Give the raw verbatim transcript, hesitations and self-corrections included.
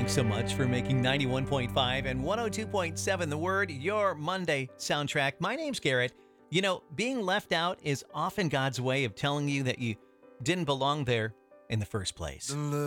Thanks so much for making ninety-one point five and one oh two point seven The Word your Monday soundtrack. My name's Garrett. You know, being left out is often God's way of telling you that you didn't belong there in the first place.